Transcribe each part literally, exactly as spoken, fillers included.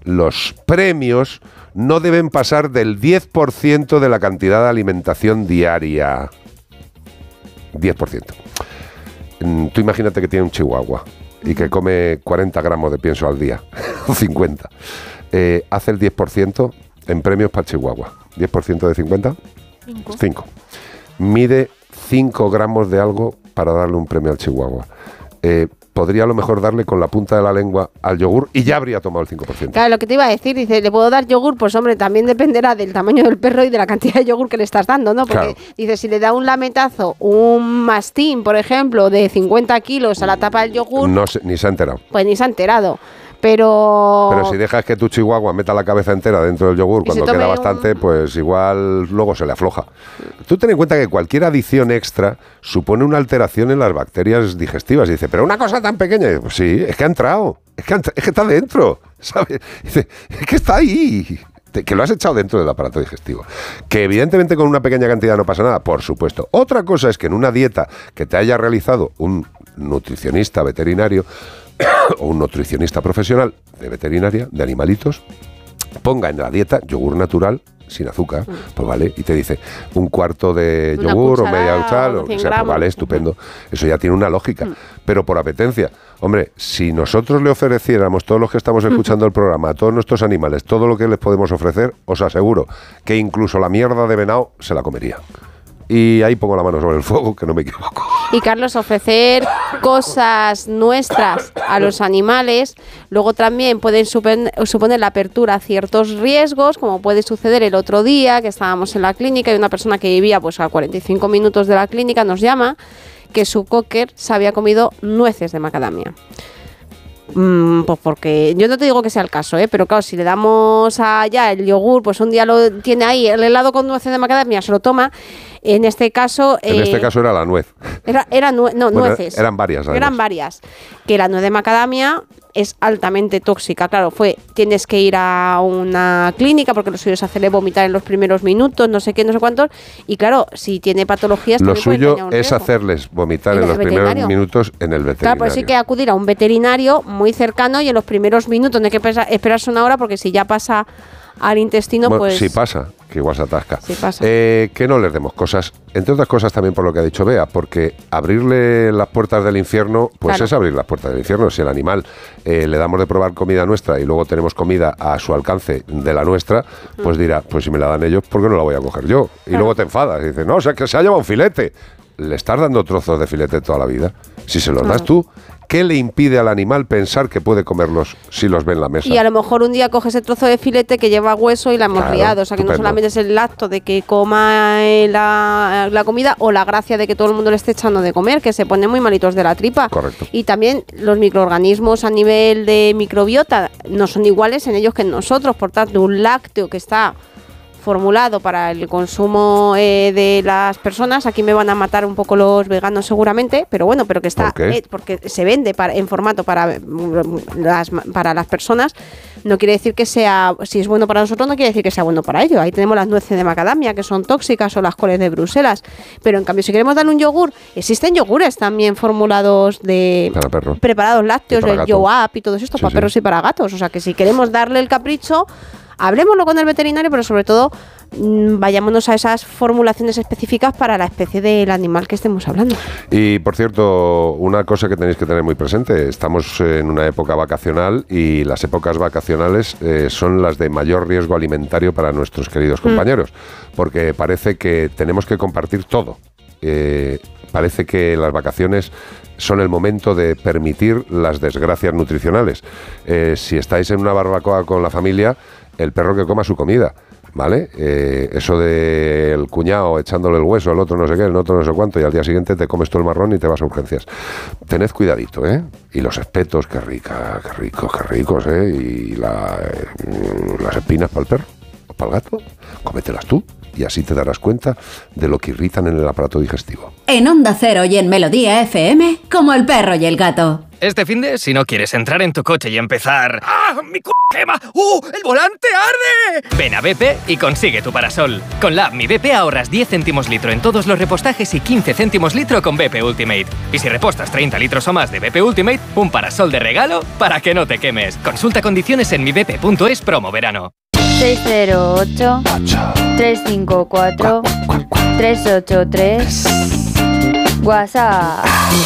los premios no deben pasar del diez por ciento de la cantidad de alimentación diaria. diez por ciento. Tú imagínate que tiene un chihuahua y que come cuarenta gramos de pienso al día, o cincuenta. Eh, hace el diez por ciento en premios para el chihuahua. diez por ciento de cincuenta, cinco. Mide cinco gramos de algo para darle un premio al chihuahua. Eh, podría a lo mejor darle con la punta de la lengua al yogur y ya habría tomado el cinco por ciento. Claro, lo que te iba a decir, dice, ¿le puedo dar yogur? Pues hombre, también dependerá del tamaño del perro y de la cantidad de yogur que le estás dando, ¿no? Porque claro, dice, si le da un lametazo, un mastín, por ejemplo, de cincuenta kilos a la tapa del yogur... No se, ni se ha enterado. Pues ni se ha enterado. Pero... Pero si dejas que tu chihuahua meta la cabeza entera dentro del yogur cuando queda bastante, un... pues igual luego se le afloja. Tú ten en cuenta que cualquier adición extra supone una alteración en las bacterias digestivas. Y dice, pero una cosa tan pequeña. Y dice, pues sí, es que ha entrado, es que, ha, es que está dentro, ¿sabes? Dice, es que está ahí, que lo has echado dentro del aparato digestivo. Que evidentemente con una pequeña cantidad no pasa nada, por supuesto. Otra cosa es que en una dieta que te haya realizado un nutricionista veterinario o un nutricionista profesional de veterinaria, de animalitos, ponga en la dieta yogur natural sin azúcar, pues vale, y te dice un cuarto de una yogur o media tal, o que sea, pues vale, estupendo. Eso ya tiene una lógica, mm. pero por apetencia. Hombre, si nosotros le ofreciéramos, todos los que estamos escuchando el programa, a todos nuestros animales, todo lo que les podemos ofrecer, os aseguro que incluso la mierda de venado se la comería. Y ahí pongo la mano sobre el fuego, que no me equivoco. Y Carlos, ofrecer cosas nuestras a los animales, luego también pueden suponer, suponer la apertura a ciertos riesgos, como puede suceder el otro día, que estábamos en la clínica y una persona que vivía pues a cuarenta y cinco minutos de la clínica nos llama que su cocker se había comido nueces de macadamia. Mm, pues porque yo no te digo que sea el caso, ¿eh? Pero claro, si le damos allá el yogur, pues un día lo tiene ahí el helado con nueces de macadamia, se lo toma. En este caso... En eh, este caso era la nuez. Era, era nue- no, bueno, nueces. Eran varias. Además. Eran varias. Que la nuez de macadamia es altamente tóxica. Claro, fue, tienes que ir a una clínica porque lo suyo es hacerle vomitar en los primeros minutos, no sé qué, no sé cuántos. Y claro, si tiene patologías... Lo suyo es hacerles vomitar en, en los primeros minutos en el veterinario. Claro, pues sí que acudir a un veterinario muy cercano y en los primeros minutos no hay que esperarse una hora porque si ya pasa al intestino, bueno, pues... Sí pasa, que igual se atasca. Sí pasa. Eh, que no les demos cosas, entre otras cosas también por lo que ha dicho Bea, porque abrirle las puertas del infierno, pues claro, es abrir las puertas del infierno. Si el animal eh, le damos de probar comida nuestra y luego tenemos comida a su alcance de la nuestra, mm. pues dirá, pues si me la dan ellos, ¿por qué no la voy a coger yo? Y claro, luego te enfadas y dices, no, o sea, que se ha llevado un filete. Le estás dando trozos de filete toda la vida. Si se los claro. das tú, ¿qué le impide al animal pensar que puede comerlos si los ve en la mesa? Y a lo mejor un día coge ese trozo de filete que lleva hueso y la hemos claro, liado. O sea, que estupendo. No solamente es el acto de que coma la, la comida o la gracia de que todo el mundo le esté echando de comer, que se ponen muy malitos de la tripa. Correcto. Y también los microorganismos a nivel de microbiota no son iguales en ellos que en nosotros. Por tanto, un lácteo que está formulado para el consumo eh, de las personas, aquí me van a matar un poco los veganos seguramente, pero bueno, pero que está ¿Por eh, porque se vende para, en formato para las, para las personas, no quiere decir que sea, si es bueno para nosotros, no quiere decir que sea bueno para ellos. Ahí tenemos las nueces de macadamia, que son tóxicas, o las coles de Bruselas, pero en cambio si queremos darle un yogur, existen yogures también formulados de para perros, preparados lácteos, el Yo-Up y todo esto, sí, para sí. perros y para gatos, o sea que si queremos darle el capricho, hablemoslo con el veterinario, pero sobre todo mmm, vayámonos a esas formulaciones específicas para la especie del animal que estemos hablando. Y por cierto, una cosa que tenéis que tener muy presente, estamos en una época vacacional y las épocas vacacionales eh, son las de mayor riesgo alimentario para nuestros queridos compañeros, mm. porque parece que tenemos que compartir todo. Eh, parece que las vacaciones son el momento de permitir las desgracias nutricionales. Eh, si estáis en una barbacoa con la familia, el perro que coma su comida, ¿vale? Eh, eso del cuñado echándole el hueso al otro no sé qué, el otro no sé cuánto, y al día siguiente te comes tú el marrón y te vas a urgencias. Tened cuidadito, ¿eh? Y los espetos, qué rica, qué ricos, qué ricos, ¿eh? Y la, eh, las espinas para el perro o para el gato, cómetelas tú. Y así te darás cuenta de lo que irritan en el aparato digestivo. En Onda Cero y en Melodía F M, como el perro y el gato. Este finde, si no quieres entrar en tu coche y empezar... ¡Ah, mi c*** quema! ¡Uh, el volante arde! Ven a B P y consigue tu parasol. Con la app Mi B P ahorras diez céntimos litro en todos los repostajes y quince céntimos litro con B P Ultimate. Y si repostas treinta litros o más de B P Ultimate, un parasol de regalo para que no te quemes. Consulta condiciones en mi b p punto es promo verano. seis cero ocho, tres cinco cuatro, tres ocho tres. WhatsApp.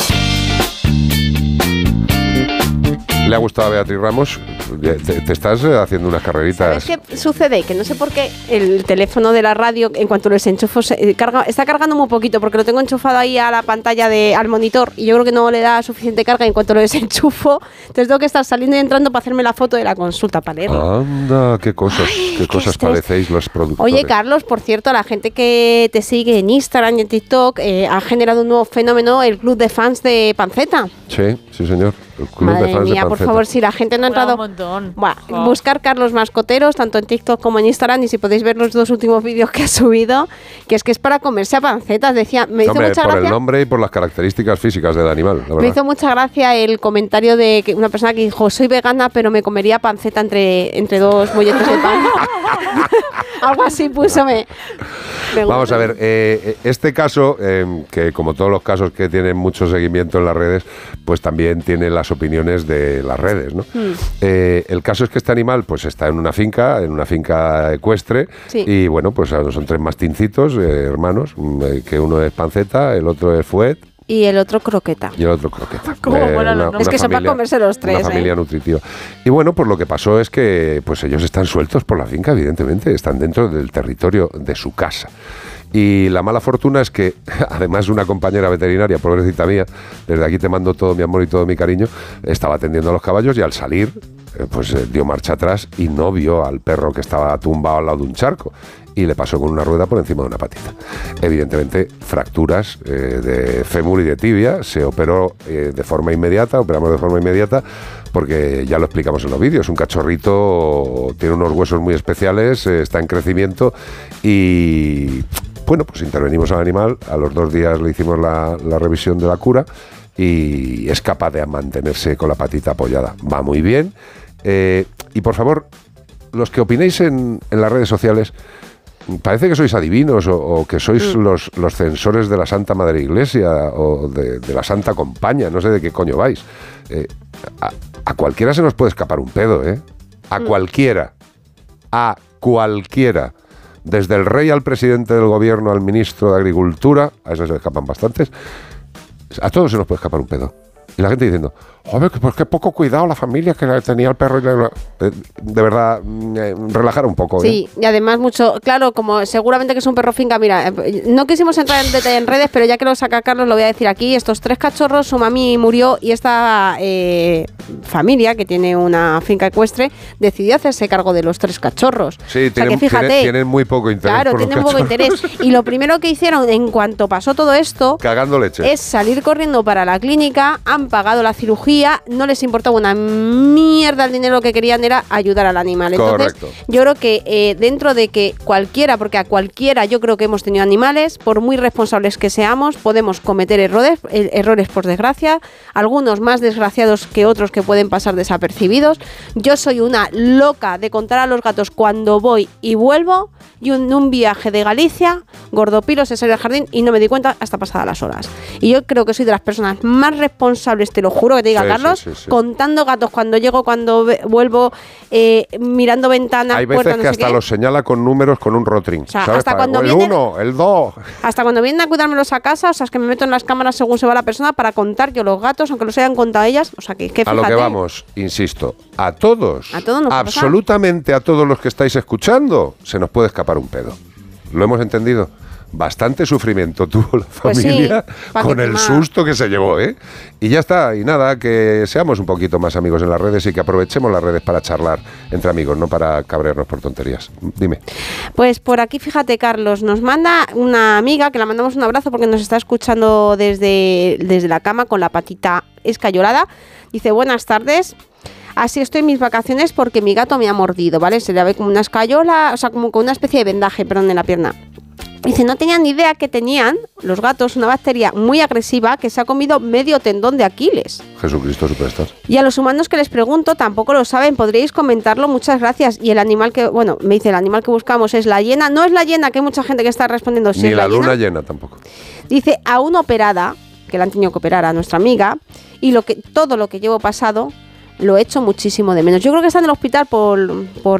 ¿Le ha gustado a Beatriz Ramos? Te, te estás haciendo unas carreritas. ¿Sabes qué sucede? Que no sé por qué el teléfono de la radio, en cuanto lo desenchufo, se carga, está cargando muy poquito, porque lo tengo enchufado ahí a la pantalla, de, al monitor, y yo creo que no le da suficiente carga. En cuanto lo desenchufo, entonces tengo que estar saliendo y entrando para hacerme la foto de la consulta, para leerlo. Anda, qué cosas, Ay, qué cosas qué padecéis los productores. Oye, Carlos, por cierto, a la gente que te sigue en Instagram y en TikTok, eh, ha generado un nuevo fenómeno, el club de fans de Panceta. Sí, sí, señor. El club Madre de fans mía, de por favor, si la gente no ha entrado... Un montón. Buah, Oh. Buscar Carlos Mascoteros, tanto en TikTok como en Instagram, y si podéis ver los dos últimos vídeos que ha subido, que es que es para comerse a pancetas. Decía, me hizo Hombre, mucha por gracia... el nombre y por las características físicas del animal, la Me verdad. hizo mucha gracia el comentario de que una persona que dijo, soy vegana, pero me comería panceta entre, entre dos molletes de pan. Algo así puso. Me, me Vamos gusta. a ver, eh, este caso, eh, que como todos los casos que tienen mucho seguimiento en las redes, pues también tiene las opiniones de las redes, ¿no? Hmm. Eh, el caso es que este animal pues está en una finca, en una finca ecuestre, Sí. y bueno, pues son tres mastincitos, eh, hermanos, mm, que uno es Panceta, el otro es Fuet, Y el otro croqueta. y el otro croqueta. ¿Cómo molan los nombres? Es que son para comerse los tres, Una familia ¿eh? nutritiva. Y bueno, pues lo que pasó es que pues ellos están sueltos por la finca, evidentemente, están dentro del territorio de su casa. Y la mala fortuna es que, además, una compañera veterinaria, pobrecita mía, desde aquí te mando todo mi amor y todo mi cariño, estaba atendiendo a los caballos y al salir, eh, pues eh, dio marcha atrás y no vio al perro que estaba tumbado al lado de un charco. Y le pasó con una rueda por encima de una patita. Evidentemente, fracturas eh, de fémur y de tibia. Se operó eh, de forma inmediata, operamos de forma inmediata, porque ya lo explicamos en los vídeos. Un cachorrito tiene unos huesos muy especiales, eh, está en crecimiento y... Bueno, pues intervenimos al animal, a los dos días le hicimos la, la revisión de la cura y es capaz de mantenerse con la patita apoyada. Va muy bien. Eh, y por favor, los que opinéis en, en las redes sociales, parece que sois adivinos o, o que sois mm. los, los censores de la Santa Madre Iglesia o de, de la Santa Compaña, no sé de qué coño vais. Eh, a, a cualquiera se nos puede escapar un pedo, ¿eh? A mm. cualquiera. A cualquiera. Desde el rey al presidente del gobierno, al ministro de Agricultura, a esos se escapan bastantes, a todos se nos puede escapar un pedo. Y la gente diciendo, joder, pues qué poco cuidado la familia que tenía el perro. Y la... De verdad, eh, relajar un poco. Sí, ¿eh? Y además mucho, claro, como seguramente que es un perro finca, mira, no quisimos entrar en detalle en redes, pero ya que lo saca Carlos, lo voy a decir aquí. Estos tres cachorros, su mami murió y esta eh, familia, que tiene una finca ecuestre, decidió hacerse cargo de los tres cachorros. Sí, o sea, tienen, que fíjate, tienen, tienen muy poco interés. Claro, por tienen los poco cachorros. interés. Y lo primero que hicieron en cuanto pasó todo esto, cagando leche, es salir corriendo para la clínica. Han pagado la cirugía, no les importaba una mierda el dinero, lo que querían era ayudar al animal. Entonces, correcto. Yo creo que eh, dentro de que cualquiera, porque a cualquiera yo creo que hemos tenido animales, por muy responsables que seamos, podemos cometer errores, eh, errores por desgracia, algunos más desgraciados que otros que pueden pasar desapercibidos. Yo soy una loca de contar a los gatos cuando voy y vuelvo, y en un, un viaje de Galicia, Gordopilo se salió al jardín y no me di cuenta hasta pasadas las horas. Y yo creo que soy de las personas más responsables, te lo juro que te diga, sí, Carlos, sí, sí, sí. contando gatos cuando llego, cuando ve, vuelvo, eh, mirando ventanas, hay veces puertas, no que sé hasta qué. los señala con números, con un rotring. O sea, ¿sabes? hasta Para, cuando el vienen- uno, el dos. Hasta cuando vienen a cuidármelos a casa, o sea, es que me meto en las cámaras según se va la persona para contar yo los gatos, aunque los hayan contado ellas. O sea, que, que A fíjate. lo que vamos, insisto, a todos, A todos nos puede pasar. absolutamente a todos los que estáis escuchando, se nos puede escapar un pedo. ¿Lo hemos entendido? Bastante sufrimiento tuvo la Pues sí, familia pa' con que el más. susto que se llevó, ¿eh? Y ya está, y nada, que seamos un poquito más amigos en las redes y que aprovechemos las redes para charlar entre amigos, no para cabrearnos por tonterías. Dime. Pues por aquí, fíjate, Carlos, nos manda una amiga, que la mandamos un abrazo porque nos está escuchando desde, desde la cama con la patita escayolada. Dice, buenas tardes. Así estoy en mis vacaciones porque mi gato me ha mordido, ¿vale? Se le ve como una escayola, o sea, como con una especie de vendaje, perdón, en la pierna. Dice, no tenían ni idea que tenían los gatos una bacteria muy agresiva que se ha comido medio tendón de Aquiles. Jesucristo Superstar. Y a los humanos que les pregunto tampoco lo saben, podríais comentarlo, muchas gracias. Y el animal que, bueno, me dice, el animal que buscamos es la hiena. No es la hiena, que hay mucha gente que está respondiendo. Si Ni es la, la luna hiena. llena tampoco. Dice, aún operada, que la han tenido que operar a nuestra amiga, y lo que todo lo que llevo pasado lo he hecho muchísimo de menos. Yo creo que está en el hospital por, por